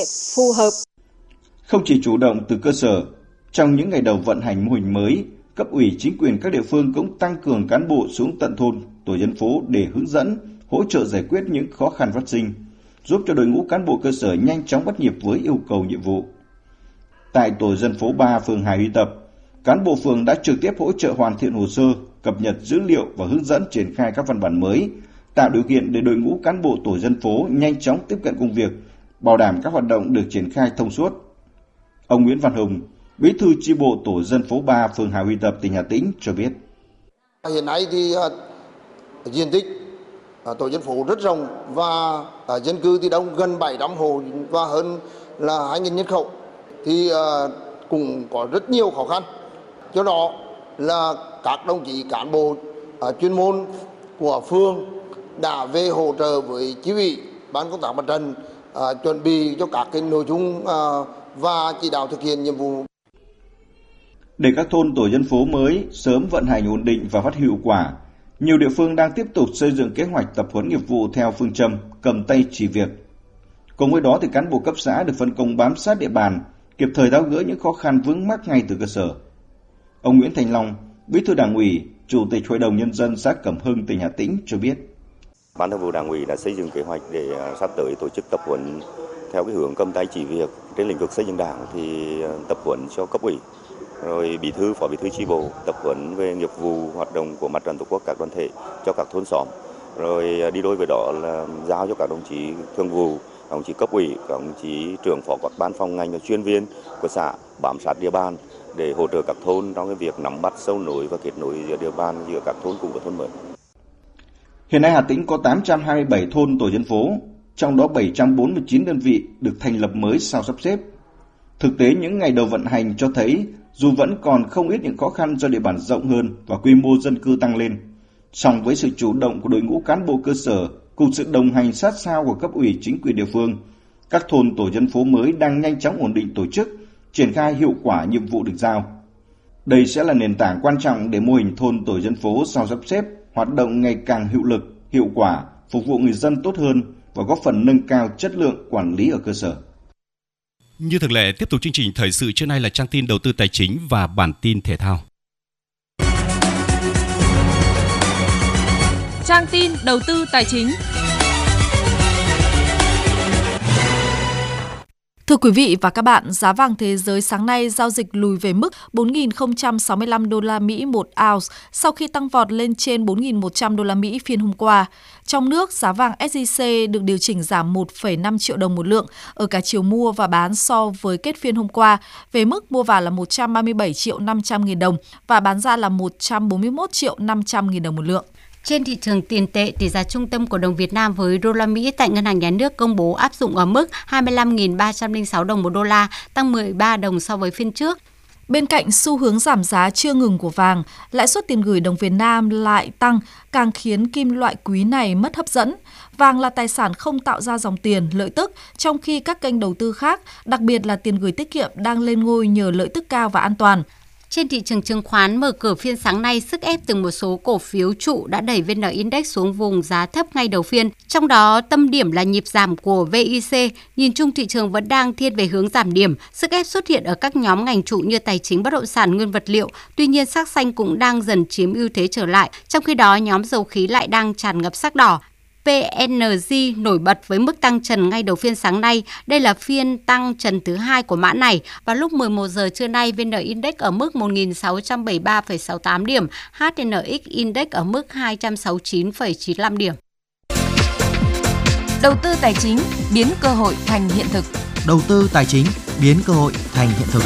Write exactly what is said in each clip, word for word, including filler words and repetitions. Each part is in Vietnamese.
phù hợp. Không chỉ chủ động từ cơ sở, trong những ngày đầu vận hành mô hình mới, cấp ủy chính quyền các địa phương cũng tăng cường cán bộ xuống tận thôn, tổ dân phố để hướng dẫn, hỗ trợ giải quyết những khó khăn phát sinh, giúp cho đội ngũ cán bộ cơ sở nhanh chóng bắt nhịp với yêu cầu nhiệm vụ. Tại tổ dân phố ba, phường Hà Huy Tập, cán bộ phường đã trực tiếp hỗ trợ hoàn thiện hồ sơ, cập nhật dữ liệu và hướng dẫn triển khai các văn bản mới, tạo điều kiện để đội ngũ cán bộ tổ dân phố nhanh chóng tiếp cận công việc, bảo đảm các hoạt động được triển khai thông suốt. Ông Nguyễn Văn Hùng, Bí thư chi bộ tổ dân phố ba, phường Hà Huy Tập, tỉnh Hà Tĩnh cho biết. Hiện nay thì uh, diện tích uh, tổ dân phố rất rộng và uh, dân cư thì đông, gần bảy trăm hộ và hơn là hai nghìn nhân khẩu, thì uh, cũng có rất nhiều khó khăn. Do đó là các đồng chí cán bộ uh, chuyên môn của phường đã về hỗ trợ với chi ủy, ban công tác mặt trận, uh, chuẩn bị cho các cái nội dung uh, và chỉ đạo thực hiện nhiệm vụ. Để các thôn tổ dân phố mới sớm vận hành ổn định và phát hiệu quả, nhiều địa phương đang tiếp tục xây dựng kế hoạch tập huấn nghiệp vụ theo phương châm cầm tay chỉ việc. Cùng với đó thì cán bộ cấp xã được phân công bám sát địa bàn, kịp thời tháo gỡ những khó khăn vướng mắc ngay từ cơ sở. Ông Nguyễn Thành Long, Bí thư Đảng ủy, Chủ tịch Hội đồng Nhân dân xã Cẩm Hưng, tỉnh Hà Tĩnh cho biết. Ban Thường vụ Đảng ủy đã xây dựng kế hoạch để sắp tới tổ chức tập huấn theo cái hướng cầm tay chỉ việc trên lĩnh vực xây dựng Đảng, thì tập huấn cho cấp ủy, rồi bí thư, phó bí thư chi bộ tập huấn về nghiệp vụ hoạt động của Mặt trận Tổ quốc các đoàn thể cho các thôn xóm, rồi đi đôi với đó là giao cho các đồng chí thường vụ, các đồng chí cấp ủy, các đồng chí trưởng phó các ban phòng ngành và chuyên viên của xã bám sát địa bàn để hỗ trợ các thôn trong cái việc nắm bắt, sâu nối và kết nối giữa địa bàn, giữa các thôn cũ và thôn mới. Hiện nay Hà Tĩnh có tám trăm hai mươi bảy thôn tổ dân phố, trong đó bảy trăm bốn mươi chín đơn vị được thành lập mới sau sắp xếp. Thực tế những ngày đầu vận hành cho thấy dù vẫn còn không ít những khó khăn do địa bàn rộng hơn và quy mô dân cư tăng lên, song với sự chủ động của đội ngũ cán bộ cơ sở cùng sự đồng hành sát sao của cấp ủy chính quyền địa phương, các thôn tổ dân phố mới đang nhanh chóng ổn định tổ chức, triển khai hiệu quả nhiệm vụ được giao. Đây sẽ là nền tảng quan trọng để mô hình thôn tổ dân phố sau sắp xếp hoạt động ngày càng hiệu lực, hiệu quả, phục vụ người dân tốt hơn và góp phần nâng cao chất lượng quản lý ở cơ sở. Như thường lệ, tiếp tục chương trình thời sự trưa nay là trang tin đầu tư tài chính và bản tin thể thao. Trang tin đầu tư tài chính. Thưa quý vị và các bạn, giá vàng thế giới sáng nay giao dịch lùi về mức bốn nghìn không trăm sáu mươi lăm đô la Mỹ một ounce sau khi tăng vọt lên trên bốn nghìn một trăm đô la Mỹ phiên hôm qua. Trong nước, giá vàng ét gi xê được điều chỉnh giảm một phẩy năm triệu đồng một lượng ở cả chiều mua và bán so với kết phiên hôm qua, về mức mua vào là một trăm ba mươi bảy triệu năm trăm nghìn đồng và bán ra là một trăm bốn mươi mốt triệu năm trăm nghìn đồng một lượng. Trên thị trường tiền tệ, tỷ giá trung tâm của đồng Việt Nam với đô la Mỹ tại Ngân hàng Nhà nước công bố áp dụng ở mức hai mươi lăm nghìn ba trăm lẻ sáu đồng một đô la, tăng mười ba đồng so với phiên trước. Bên cạnh xu hướng giảm giá chưa ngừng của vàng, lãi suất tiền gửi đồng Việt Nam lại tăng, càng khiến kim loại quý này mất hấp dẫn. Vàng là tài sản không tạo ra dòng tiền, lợi tức, trong khi các kênh đầu tư khác, đặc biệt là tiền gửi tiết kiệm đang lên ngôi nhờ lợi tức cao và an toàn. Trên thị trường chứng khoán mở cửa phiên sáng nay, sức ép từ một số cổ phiếu trụ đã đẩy vê en Index xuống vùng giá thấp ngay đầu phiên. Trong đó, tâm điểm là nhịp giảm của vê i xê. Nhìn chung thị trường vẫn đang thiên về hướng giảm điểm. Sức ép xuất hiện ở các nhóm ngành trụ như tài chính, bất động sản, nguyên vật liệu. Tuy nhiên, sắc xanh cũng đang dần chiếm ưu thế trở lại. Trong khi đó, nhóm dầu khí lại đang tràn ngập sắc đỏ. pê en giê nổi bật với mức tăng trần ngay đầu phiên sáng nay. Đây là phiên tăng trần thứ hai của mã này. Vào lúc mười một giờ trưa nay, vê en Index ở mức một nghìn sáu trăm bảy mươi ba phẩy sáu mươi tám điểm, hát en ích Index ở mức hai trăm sáu mươi chín phẩy chín mươi lăm điểm. Đầu tư tài chính biến cơ hội thành hiện thực. Đầu tư tài chính biến cơ hội thành hiện thực.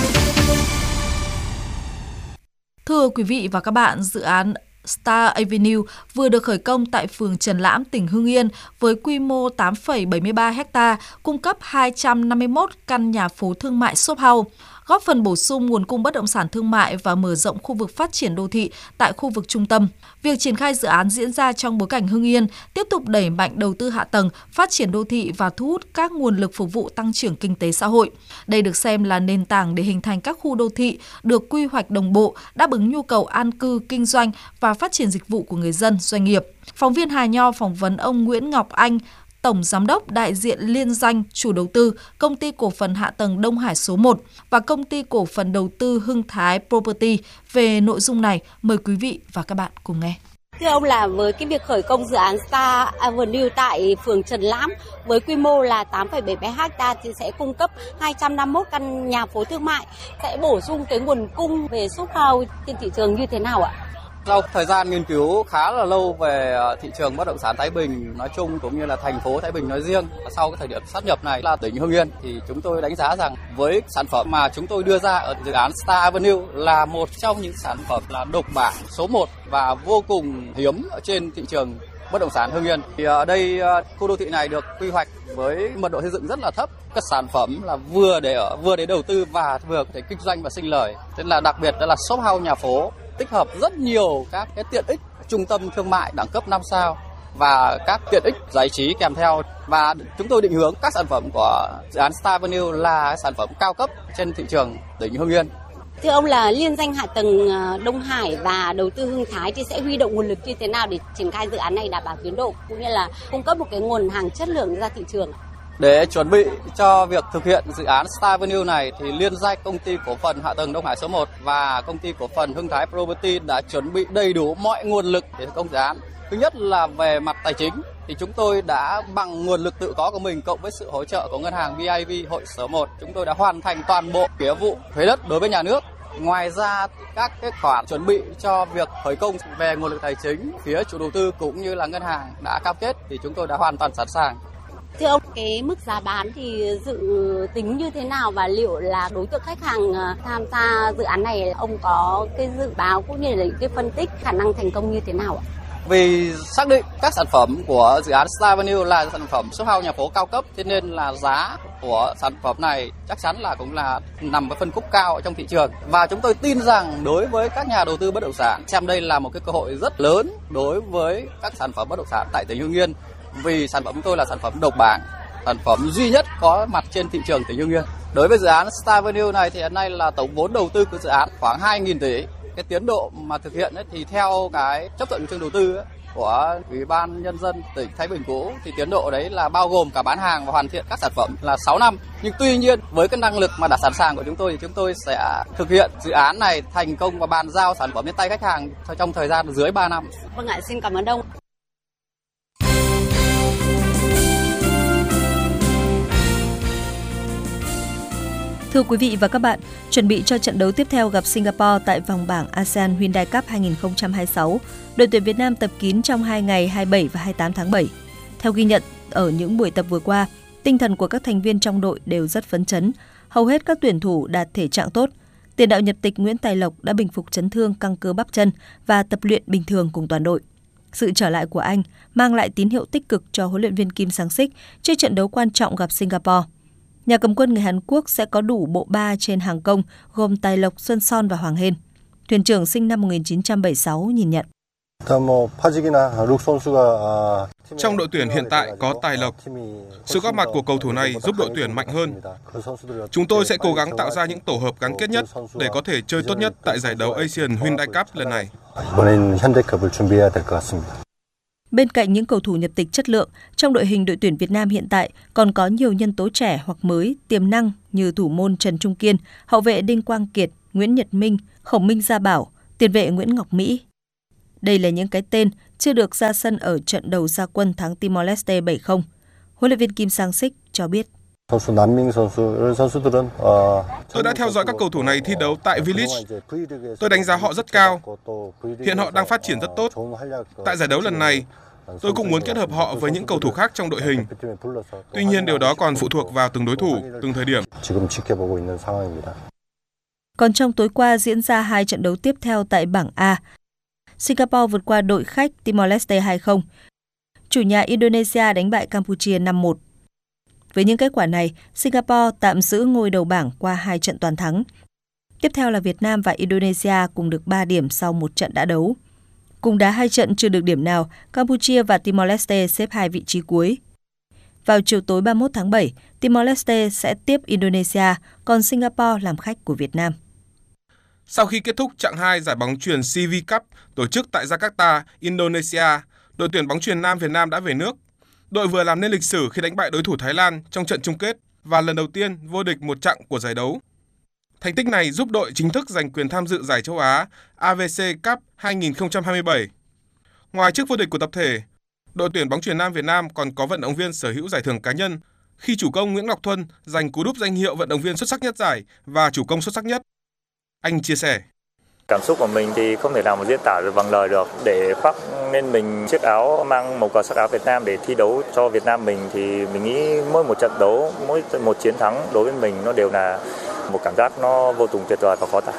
Thưa quý vị và các bạn, dự án Star Avenue vừa được khởi công tại phường Trần Lãm, tỉnh Hưng Yên với quy mô tám phẩy bảy mươi ba ha, cung cấp hai trăm năm mươi mốt căn nhà phố thương mại shop house, góp phần bổ sung nguồn cung bất động sản thương mại và mở rộng khu vực phát triển đô thị tại khu vực trung tâm. Việc triển khai dự án diễn ra trong bối cảnh Hưng Yên tiếp tục đẩy mạnh đầu tư hạ tầng, phát triển đô thị và thu hút các nguồn lực phục vụ tăng trưởng kinh tế xã hội. Đây được xem là nền tảng để hình thành các khu đô thị được quy hoạch đồng bộ, đáp ứng nhu cầu an cư, kinh doanh và phát triển dịch vụ của người dân, doanh nghiệp. Phóng viên Hà Nho phỏng vấn ông Nguyễn Ngọc Anh, Tổng Giám đốc đại diện liên danh chủ đầu tư Công ty Cổ phần Hạ tầng Đông Hải số một và Công ty Cổ phần Đầu tư Hưng Thái Property. Về nội dung này, mời quý vị và các bạn cùng nghe. Thưa ông, là với cái việc khởi công dự án Star Avenue tại phường Trần Lãm với quy mô là tám phẩy bảy mươi hai ha thì sẽ cung cấp hai trăm năm mươi mốt căn nhà phố thương mại, sẽ bổ sung cái nguồn cung về shop house trên thị trường như thế nào ạ? Sau thời gian nghiên cứu khá là lâu về thị trường bất động sản Thái Bình nói chung cũng như là thành phố Thái Bình nói riêng, sau cái thời điểm sát nhập này là tỉnh Hưng Yên, thì chúng tôi đánh giá rằng với sản phẩm mà chúng tôi đưa ra ở dự án Star Avenue là một trong những sản phẩm là độc bản số một và vô cùng hiếm ở trên thị trường bất động sản Hưng Yên. Thì ở đây khu đô thị này được quy hoạch với mật độ xây dựng rất là thấp, các sản phẩm là vừa để ở, vừa để đầu tư và vừa để kinh doanh và sinh lời. Thế là đặc biệt đó là shop house nhà phố, tích hợp rất nhiều các cái tiện ích trung tâm thương mại đẳng cấp năm sao và các tiện ích giải trí kèm theo, và chúng tôi định hướng các sản phẩm của dự án Star Avenue là sản phẩm cao cấp trên thị trường tỉnh Hưng Yên. Thưa ông, là liên danh hạ tầng Đông Hải và đầu tư Hưng Thái thì sẽ huy động nguồn lực như thế nào để triển khai dự án này đảm bảo tiến độ cũng như là cung cấp một cái nguồn hàng chất lượng ra thị trường? Để chuẩn bị cho việc thực hiện dự án Star Avenue này thì liên danh Công ty Cổ phần Hạ tầng Đông Hải số một và Công ty Cổ phần Hưng Thái Property đã chuẩn bị đầy đủ mọi nguồn lực để thực hiện dự án. Thứ nhất là về mặt tài chính thì chúng tôi đã bằng nguồn lực tự có của mình cộng với sự hỗ trợ của ngân hàng bê i vê Hội Sở một, chúng tôi đã hoàn thành toàn bộ nghĩa vụ thuế đất đối với nhà nước. Ngoài ra, các cái khoản chuẩn bị cho việc khởi công về nguồn lực tài chính, phía chủ đầu tư cũng như là ngân hàng đã cam kết thì chúng tôi đã hoàn toàn sẵn sàng. Thưa ông, cái mức giá bán thì dự tính như thế nào và liệu là đối tượng khách hàng tham gia dự án này ông có cái dự báo cũng như là cái phân tích khả năng thành công như thế nào ạ? Vì xác định các sản phẩm của dự án Star Avenue là sản phẩm shop house nhà phố cao cấp, thế nên là giá của sản phẩm này chắc chắn là cũng là nằm ở phân khúc cao trong thị trường. Và chúng tôi tin rằng đối với các nhà đầu tư bất động sản, xem đây là một cái cơ hội rất lớn đối với các sản phẩm bất động sản tại tỉnh Hưng Yên. Vì sản phẩm của tôi là sản phẩm độc bản, sản phẩm duy nhất có mặt trên thị trường tỉnh Hưng Yên. Đối với dự án Star Avenue này thì hiện nay là tổng vốn đầu tư của dự án khoảng hai nghìn tỷ. Cái tiến độ mà thực hiện ấy, thì theo cái chấp thuận chủ trương đầu tư ấy, của Ủy ban Nhân dân tỉnh Thái Bình cũ thì tiến độ đấy là bao gồm cả bán hàng và hoàn thiện các sản phẩm là sáu năm. Nhưng tuy nhiên với cái năng lực mà đã sẵn sàng của chúng tôi thì chúng tôi sẽ thực hiện dự án này thành công và bàn giao sản phẩm đến tay khách hàng trong thời gian dưới ba năm. Vâng ạ, xin cảm ơn ông. Thưa quý vị và các bạn, chuẩn bị cho trận đấu tiếp theo gặp Singapore tại vòng bảng a sê an Hyundai Cup hai không hai sáu, đội tuyển Việt Nam tập kín trong hai ngày hai mươi bảy và hai mươi tám tháng bảy. Theo ghi nhận, ở những buổi tập vừa qua, tinh thần của các thành viên trong đội đều rất phấn chấn. Hầu hết các tuyển thủ đạt thể trạng tốt. Tiền đạo nhập tịch Nguyễn Tài Lộc đã bình phục chấn thương căng cơ bắp chân và tập luyện bình thường cùng toàn đội. Sự trở lại của anh mang lại tín hiệu tích cực cho huấn luyện viên Kim Sang-sik trước trận đấu quan trọng gặp Singapore. Nhà cầm quân người Hàn Quốc sẽ có đủ bộ ba trên hàng công gồm Tài Lộc, Xuân Son và Hoàng Hên. Thuyền trưởng sinh năm một nghìn chín trăm bảy mươi sáu nhìn nhận. Trong đội tuyển hiện tại có Tài Lộc. Sự góp mặt của cầu thủ này giúp đội tuyển mạnh hơn. Chúng tôi sẽ cố gắng tạo ra những tổ hợp gắn kết nhất để có thể chơi tốt nhất tại giải đấu Asian Hyundai Cup lần này. Bên cạnh những cầu thủ nhập tịch chất lượng, trong đội hình đội tuyển Việt Nam hiện tại còn có nhiều nhân tố trẻ hoặc mới, tiềm năng như thủ môn Trần Trung Kiên, hậu vệ Đinh Quang Kiệt, Nguyễn Nhật Minh, Khổng Minh Gia Bảo, tiền vệ Nguyễn Ngọc Mỹ. Đây là những cái tên chưa được ra sân ở trận đầu ra quân thắng Timor-Leste bảy không. Huấn luyện viên Kim Sang-sik cho biết. Tôi đã theo dõi các cầu thủ này thi đấu tại V-League. Tôi đánh giá họ rất cao. Hiện họ đang phát triển rất tốt. Tại giải đấu lần này, tôi cũng muốn kết hợp họ với những cầu thủ khác trong đội hình. Tuy nhiên điều đó còn phụ thuộc vào từng đối thủ, từng thời điểm. Còn trong tối qua diễn ra hai trận đấu tiếp theo tại bảng A. Singapore vượt qua đội khách Timor-Leste hai không. Chủ nhà Indonesia đánh bại Campuchia năm một. Với những kết quả này, Singapore tạm giữ ngôi đầu bảng qua hai trận toàn thắng. Tiếp theo là Việt Nam và Indonesia cùng được ba điểm sau một trận đã đấu. Cùng đá hai trận chưa được điểm nào, Campuchia và Timor-Leste xếp hai vị trí cuối. Vào chiều tối ba mươi mốt tháng bảy, Timor-Leste sẽ tiếp Indonesia, còn Singapore làm khách của Việt Nam. Sau khi kết thúc chặng hai giải bóng chuyền xê vê Cup tổ chức tại Jakarta, Indonesia, đội tuyển bóng chuyền nam Việt Nam đã về nước. Đội vừa làm nên lịch sử khi đánh bại đối thủ Thái Lan trong trận chung kết và lần đầu tiên vô địch một chặng của giải đấu. Thành tích này giúp đội chính thức giành quyền tham dự giải châu Á a vê xê Cup hai không hai bảy. Ngoài chức vô địch của tập thể, đội tuyển bóng chuyền nam Việt Nam còn có vận động viên sở hữu giải thưởng cá nhân khi chủ công Nguyễn Ngọc Thuân giành cú đúp danh hiệu vận động viên xuất sắc nhất giải và chủ công xuất sắc nhất. Anh chia sẻ: Cảm xúc của mình thì không thể nào mà diễn tả được bằng lời được. Để khoác lên mình chiếc áo mang màu cờ sắc áo Việt Nam để thi đấu cho Việt Nam mình thì mình nghĩ mỗi một trận đấu, mỗi một chiến thắng đối với mình nó đều là một cảm giác nó vô cùng tuyệt vời và khó tả.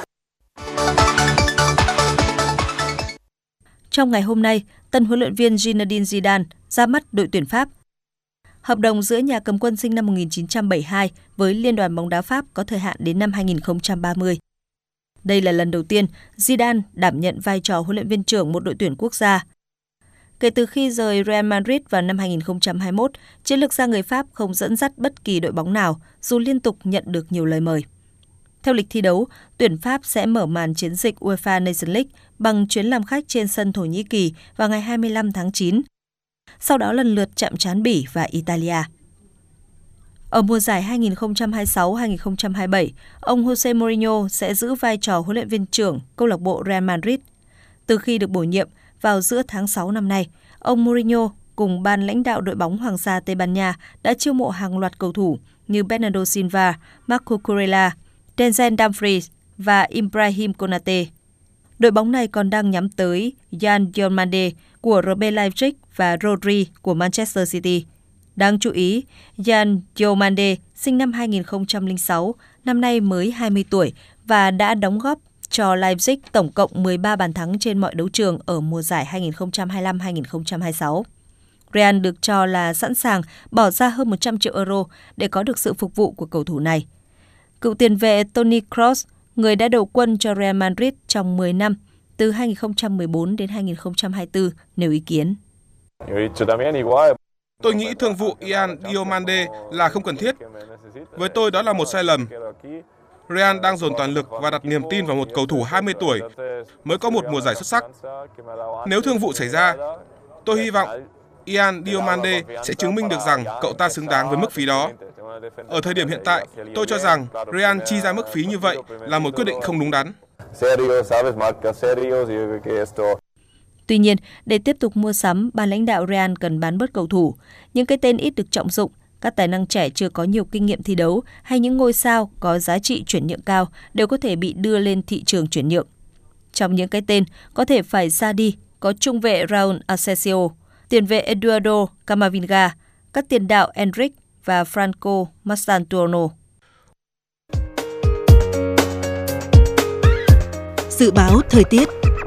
Trong ngày hôm nay, tân huấn luyện viên Zinedine Zidane ra mắt đội tuyển Pháp. Hợp đồng giữa nhà cầm quân sinh năm một nghìn chín trăm bảy mươi hai với Liên đoàn bóng đá Pháp có thời hạn đến năm hai không ba không. Đây là lần đầu tiên Zidane đảm nhận vai trò huấn luyện viên trưởng một đội tuyển quốc gia. Kể từ khi rời Real Madrid vào năm hai không hai mốt, chiến lược gia người Pháp không dẫn dắt bất kỳ đội bóng nào dù liên tục nhận được nhiều lời mời. Theo lịch thi đấu, tuyển Pháp sẽ mở màn chiến dịch UEFA Nations League bằng chuyến làm khách trên sân Thổ Nhĩ Kỳ vào ngày hai mươi lăm tháng chín. Sau đó lần lượt chạm trán Bỉ và Italia. Ở mùa giải hai không hai sáu hai không hai bảy, ông Jose Mourinho sẽ giữ vai trò huấn luyện viên trưởng câu lạc bộ Real Madrid. Từ khi được bổ nhiệm vào giữa tháng sáu năm nay, ông Mourinho cùng ban lãnh đạo đội bóng Hoàng gia Tây Ban Nha đã chiêu mộ hàng loạt cầu thủ như Bernardo Silva, Marco Cucurella, Denzel Dumfries và Ibrahim Konate. Đội bóng này còn đang nhắm tới Yan Diomande của rờ bê Leipzig và Rodri của Manchester City. Đáng chú ý, Yan Diomande sinh năm hai không không sáu, năm nay mới hai mươi tuổi và đã đóng góp cho Leipzig tổng cộng mười ba bàn thắng trên mọi đấu trường ở mùa giải hai không hai lăm hai không hai sáu. Real được cho là sẵn sàng bỏ ra hơn một trăm triệu euro để có được sự phục vụ của cầu thủ này. Cựu tiền vệ Toni Kroos, người đã đầu quân cho Real Madrid trong mười năm, từ hai không một bốn đến hai không hai tư, nêu ý kiến. Tôi nghĩ thương vụ Yan Diomande là không cần thiết. Với tôi đó là một sai lầm. Real đang dồn toàn lực và đặt niềm tin vào một cầu thủ hai mươi tuổi mới có một mùa giải xuất sắc. Nếu thương vụ xảy ra, tôi hy vọng Yan Diomande sẽ chứng minh được rằng cậu ta xứng đáng với mức phí đó. Ở thời điểm hiện tại, tôi cho rằng Real chi ra mức phí như vậy là một quyết định không đúng đắn. Tuy nhiên, để tiếp tục mua sắm, ban lãnh đạo Real cần bán bớt cầu thủ. Những cái tên ít được trọng dụng, các tài năng trẻ chưa có nhiều kinh nghiệm thi đấu hay những ngôi sao có giá trị chuyển nhượng cao đều có thể bị đưa lên thị trường chuyển nhượng. Trong những cái tên có thể phải ra đi có trung vệ Raúl Asensio, tiền vệ Eduardo Camavinga, các tiền đạo Endrick và Franco Mastantuono. Dự báo thời tiết.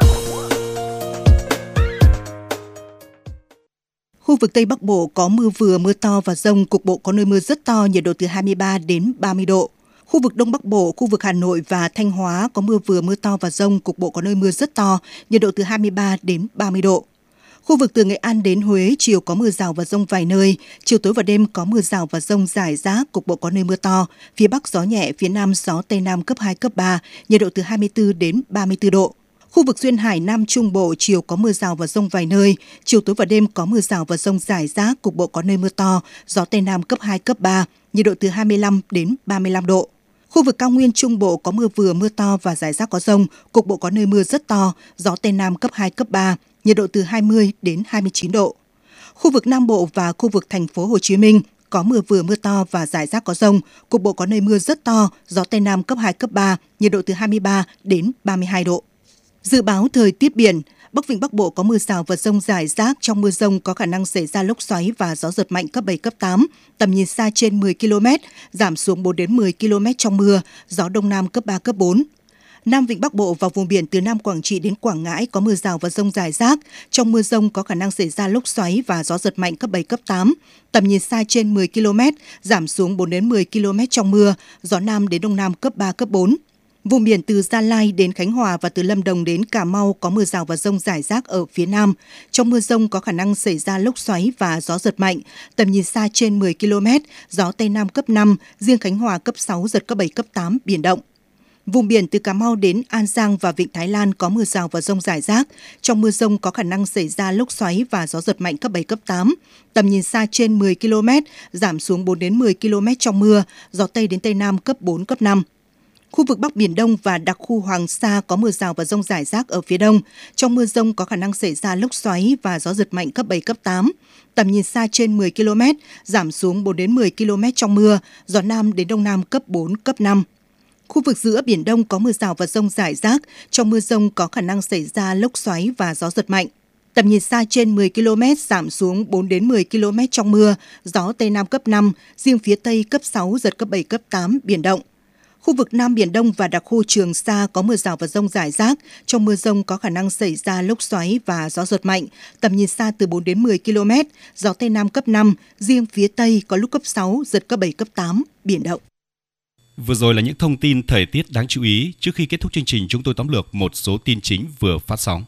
Khu vực Tây Bắc Bộ có mưa vừa, mưa to và dông, cục bộ có nơi mưa rất to, nhiệt độ từ hai mươi ba đến ba mươi độ. Khu vực Đông Bắc Bộ, khu vực Hà Nội và Thanh Hóa có mưa vừa, mưa to và dông, cục bộ có nơi mưa rất to, nhiệt độ từ hai mươi ba đến ba mươi độ. Khu vực từ Nghệ An đến Huế, chiều có mưa rào và dông vài nơi, chiều tối và đêm có mưa rào và dông rải rác, cục bộ có nơi mưa to, phía Bắc gió nhẹ, phía Nam gió Tây Nam cấp hai, cấp ba, nhiệt độ từ hai mươi tư đến ba mươi tư độ. Khu vực Duyên Hải Nam Trung Bộ, chiều có mưa rào và dông vài nơi, chiều tối và đêm có mưa rào và dông rải rác, cục bộ có nơi mưa to, gió Tây Nam cấp hai, cấp ba, nhiệt độ từ hai mươi lăm đến ba mươi lăm độ. Khu vực Cao Nguyên Trung Bộ có mưa vừa, mưa to và rải rác có dông, cục bộ có nơi mưa rất to, gió Tây Nam cấp hai, cấp ba, nhiệt độ từ hai mươi đến hai mươi chín độ. Khu vực Nam Bộ và khu vực thành phố Hồ Chí Minh có mưa vừa, mưa to và rải rác có dông, cục bộ có nơi mưa rất to, gió Tây Nam cấp hai, cấp ba, nhiệt độ từ hai mươi ba đến ba mươi hai độ. Dự báo thời tiết biển, Bắc Vịnh Bắc Bộ có mưa rào và dông rải rác, trong mưa dông có khả năng xảy ra lốc xoáy và gió giật mạnh cấp bảy, cấp tám, tầm nhìn xa trên mười ki lô mét, giảm xuống bốn đến mười ki lô mét trong mưa, gió Đông Nam cấp ba, cấp bốn. Nam Vịnh Bắc Bộ và vùng biển từ Nam Quảng Trị đến Quảng Ngãi có mưa rào và dông rải rác, trong mưa dông có khả năng xảy ra lốc xoáy và gió giật mạnh cấp bảy, cấp tám, tầm nhìn xa trên mười ki lô mét, giảm xuống bốn đến mười ki lô mét trong mưa, gió Nam đến Đông Nam cấp ba, cấp bốn. Vùng biển từ Gia Lai đến Khánh Hòa và từ Lâm Đồng đến Cà Mau có mưa rào và dông rải rác ở phía Nam. Trong mưa dông có khả năng xảy ra lốc xoáy và gió giật mạnh, tầm nhìn xa trên mười ki lô mét, gió Tây Nam cấp năm, riêng Khánh Hòa cấp sáu, giật cấp bảy, cấp tám, biển động. Vùng biển từ Cà Mau đến An Giang và Vịnh Thái Lan có mưa rào và dông rải rác. Trong mưa dông có khả năng xảy ra lốc xoáy và gió giật mạnh cấp bảy, cấp tám. Tầm nhìn xa trên mười ki lô mét, giảm xuống bốn đến mười ki lô mét trong mưa, gió Tây đến Tây Nam cấp bốn, cấp năm. Khu vực Bắc Biển Đông và đặc khu Hoàng Sa có mưa rào và dông rải rác ở phía đông. Trong mưa dông có khả năng xảy ra lốc xoáy và gió giật mạnh cấp bảy, cấp tám. Tầm nhìn xa trên mười ki lô mét, giảm xuống bốn đến mười ki lô mét trong mưa, gió Nam đến Đông Nam cấp bốn, cấp năm. Khu vực giữa Biển Đông có mưa rào và dông rải rác. Trong mưa dông có khả năng xảy ra lốc xoáy và gió giật mạnh. Tầm nhìn xa trên mười ki lô mét, giảm xuống bốn đến mười ki lô mét trong mưa, gió Tây Nam cấp năm, riêng phía Tây cấp sáu, giật cấp bảy, cấp tám, biển động. Khu vực Nam Biển Đông và đặc khu Trường Sa có mưa rào và dông rải rác. Trong mưa dông có khả năng xảy ra lốc xoáy và gió giật mạnh. Tầm nhìn xa từ bốn đến mười ki lô mét, gió Tây Nam cấp năm, riêng phía Tây có lúc cấp sáu, giật cấp bảy, cấp tám, biển động. Vừa rồi là những thông tin thời tiết đáng chú ý. Trước khi kết thúc chương trình, chúng tôi tóm lược một số tin chính vừa phát sóng.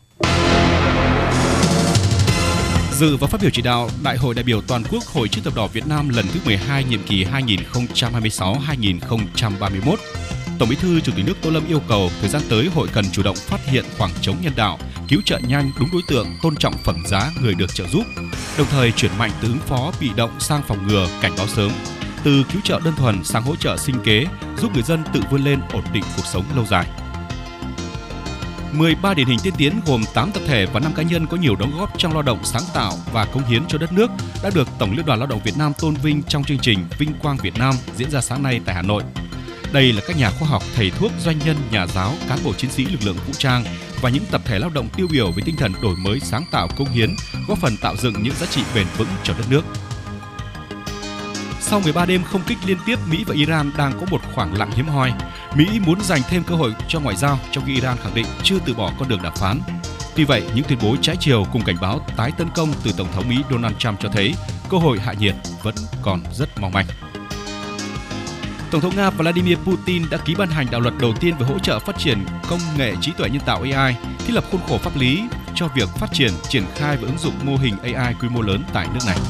Dự và phát biểu chỉ đạo Đại hội đại biểu toàn quốc Hội Chữ thập đỏ Việt Nam lần thứ mười hai, nhiệm kỳ hai nghìn không trăm hai mươi sáu đến hai nghìn không trăm ba mươi mốt. Tổng Bí thư Chủ tịch nước Tô Lâm yêu cầu thời gian tới hội cần chủ động phát hiện khoảng trống nhân đạo, cứu trợ nhanh đúng đối tượng, tôn trọng phẩm giá người được trợ giúp, đồng thời chuyển mạnh từ ứng phó bị động sang phòng ngừa, cảnh báo sớm, từ cứu trợ đơn thuần sang hỗ trợ sinh kế, giúp người dân tự vươn lên, ổn định cuộc sống lâu dài. mười ba điển hình tiên tiến gồm tám tập thể và năm cá nhân có nhiều đóng góp trong lao động sáng tạo và cống hiến cho đất nước đã được Tổng Liên đoàn Lao động Việt Nam tôn vinh trong chương trình Vinh quang Việt Nam diễn ra sáng nay tại Hà Nội. Đây là các nhà khoa học, thầy thuốc, doanh nhân, nhà giáo, cán bộ chiến sĩ lực lượng vũ trang và những tập thể lao động tiêu biểu với tinh thần đổi mới, sáng tạo, cống hiến, góp phần tạo dựng những giá trị bền vững cho đất nước. Sau mười ba đêm không kích liên tiếp, Mỹ và Iran đang có một khoảng lặng hiếm hoi. Mỹ muốn dành thêm cơ hội cho ngoại giao, trong khi Iran khẳng định chưa từ bỏ con đường đàm phán. Tuy vậy, những tuyên bố trái chiều cùng cảnh báo tái tấn công từ Tổng thống Mỹ Donald Trump cho thấy cơ hội hạ nhiệt vẫn còn rất mong manh. Tổng thống Nga Vladimir Putin đã ký ban hành đạo luật đầu tiên về hỗ trợ phát triển công nghệ trí tuệ nhân tạo A I, thiết lập khuôn khổ pháp lý cho việc phát triển, triển khai và ứng dụng mô hình A I quy mô lớn tại nước này.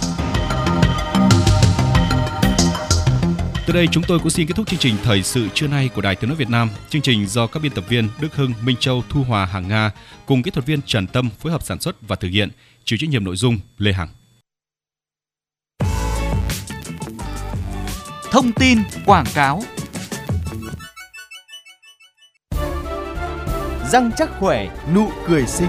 Từ đây chúng tôi cũng xin kết thúc chương trình Thời sự trưa nay của Đài Tiếng nói Việt Nam. Chương trình do các biên tập viên Đức Hưng, Minh Châu, Thu Hòa, Hằng Nga cùng kỹ thuật viên Trần Tâm phối hợp sản xuất và thực hiện, chịu trách nhiệm nội dung Lê Hằng. Thông tin quảng cáo. Răng chắc khỏe, nụ cười xinh.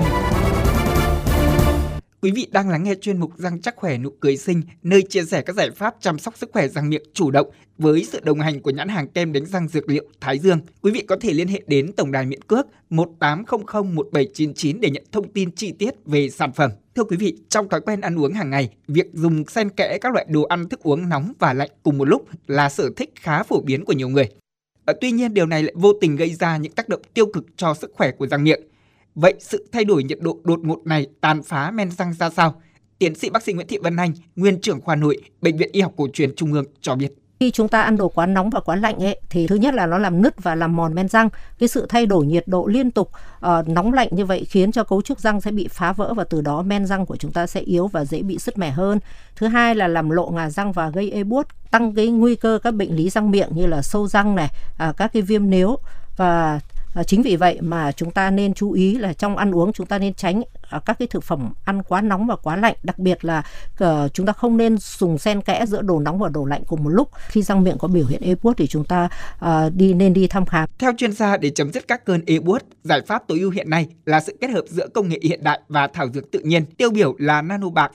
Quý vị đang lắng nghe chuyên mục Răng chắc khỏe nụ cười xinh, nơi chia sẻ các giải pháp chăm sóc sức khỏe răng miệng chủ động với sự đồng hành của nhãn hàng kem đánh răng dược liệu Thái Dương. Quý vị có thể liên hệ đến tổng đài miễn cước một tám không không một bảy chín chín để nhận thông tin chi tiết về sản phẩm. Thưa quý vị, trong thói quen ăn uống hàng ngày, việc dùng xen kẽ các loại đồ ăn thức uống nóng và lạnh cùng một lúc là sở thích khá phổ biến của nhiều người. Tuy nhiên, điều này lại vô tình gây ra những tác động tiêu cực cho sức khỏe của răng miệng. Vậy sự thay đổi nhiệt độ đột ngột này tàn phá men răng ra sao? Tiến sĩ bác sĩ Nguyễn Thị Vân Anh, nguyên trưởng khoa nội, Bệnh viện Y học cổ truyền Trung ương cho biết. Khi chúng ta ăn đồ quá nóng và quá lạnh ấy, thì thứ nhất là nó làm nứt và làm mòn men răng. Cái sự thay đổi nhiệt độ liên tục uh, nóng lạnh như vậy khiến cho cấu trúc răng sẽ bị phá vỡ và từ đó men răng của chúng ta sẽ yếu và dễ bị sứt mẻ hơn. Thứ hai là làm lộ ngà răng và gây ê buốt, tăng cái nguy cơ các bệnh lý răng miệng như là sâu răng này, uh, các cái viêm nướu. Và À, chính vì vậy mà chúng ta nên chú ý là trong ăn uống chúng ta nên tránh à, các cái thực phẩm ăn quá nóng và quá lạnh, đặc biệt là uh, chúng ta không nên dùng xen kẽ giữa đồ nóng và đồ lạnh cùng một lúc. Khi răng miệng có biểu hiện ê buốt thì chúng ta uh, đi nên đi thăm khám. Theo chuyên gia, để chấm dứt các cơn ê buốt, giải pháp tối ưu hiện nay là sự kết hợp giữa công nghệ hiện đại và thảo dược tự nhiên. Tiêu biểu là Nanobark